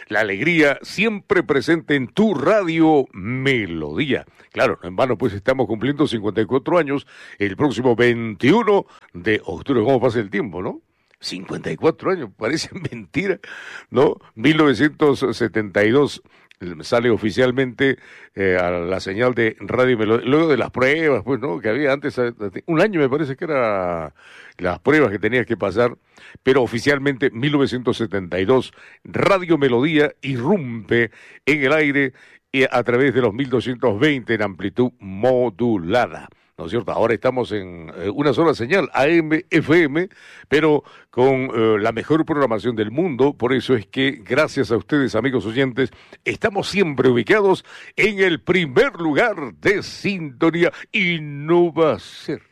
La alegría siempre presente en tu radio Melodía. Claro, no en vano, pues estamos cumpliendo 54 años el próximo 21 de octubre. ¿Cómo pasa el tiempo, no? 54 años, parece mentira, ¿no? 1972 sale oficialmente a la señal de Radio Melodía, luego de las pruebas, pues, ¿no? Que había antes, un año me parece que era las pruebas que tenías que pasar, pero oficialmente 1972, Radio Melodía irrumpe en el aire y a través de los 1220 en amplitud modulada. ¿No es cierto? Ahora estamos en una sola señal, AM, FM, pero con la mejor programación del mundo. Por eso es que, gracias a ustedes, amigos oyentes, estamos siempre ubicados en el primer lugar de sintonía. Y no va a ser